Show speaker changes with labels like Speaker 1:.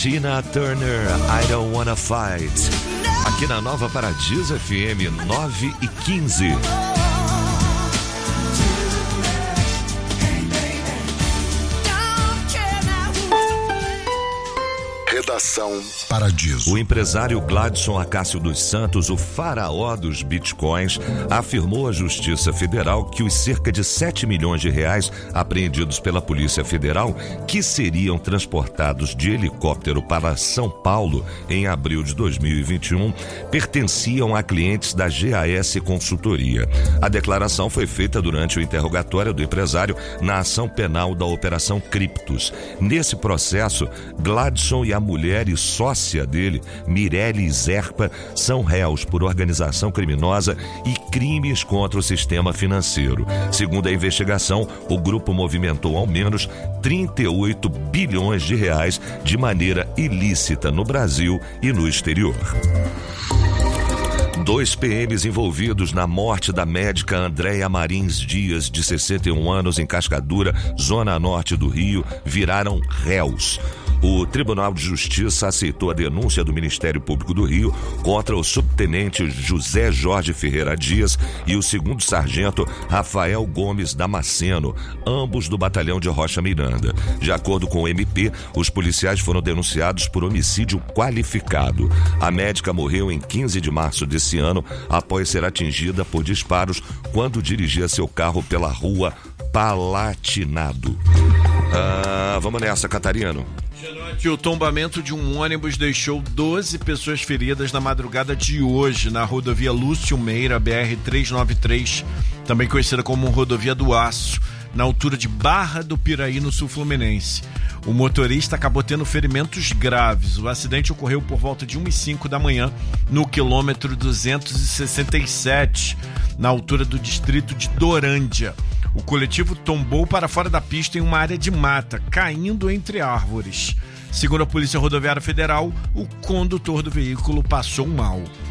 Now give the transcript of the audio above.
Speaker 1: Tina Turner, I Don't Wanna Fight. Aqui na Nova Paradiso FM 9h15.
Speaker 2: Redação Paradiso.
Speaker 1: O empresário Gladson Acácio dos Santos, o faraó dos bitcoins, afirmou à Justiça Federal que os cerca de 7 milhões de reais apreendidos pela Polícia Federal, que seriam transportados de helicóptero para São Paulo em abril de 2021, pertenciam a clientes da GAS Consultoria. A declaração foi feita durante o interrogatório do empresário na ação penal da Operação Criptos. Nesse processo, Gladson e a mulher e sócia dele, Mirelle Zerpa, são réus por organização criminosa e crimes contra o sistema financeiro. Segundo a investigação, o grupo movimentou ao menos 38 bilhões de reais de maneira ilícita no Brasil e no exterior. 2 PMs envolvidos na morte da médica Andréia Marins Dias, de 61 anos, em Cascadura, zona norte do Rio, viraram réus. O Tribunal de Justiça aceitou a denúncia do Ministério Público do Rio contra o subtenente José Jorge Ferreira Dias e o 2º sargento Rafael Gomes Damasceno, ambos do batalhão de Rocha Miranda. De acordo com o MP, os policiais foram denunciados por homicídio qualificado. A médica morreu em 15 de março desse ano após ser atingida por disparos quando dirigia seu carro pela rua Palatinado. Vamos nessa, Catarino.
Speaker 3: O tombamento de um ônibus deixou 12 pessoas feridas na madrugada de hoje na rodovia Lúcio Meira, BR-393, também conhecida como rodovia do Aço, na altura de Barra do Piraí, no sul fluminense. O motorista acabou tendo ferimentos graves. O acidente ocorreu por volta de 1h05 da manhã, no quilômetro 267, na altura do distrito de Dorândia. O coletivo tombou para fora da pista em uma área de mata, caindo entre árvores. Segundo a Polícia Rodoviária Federal, o condutor do veículo passou mal.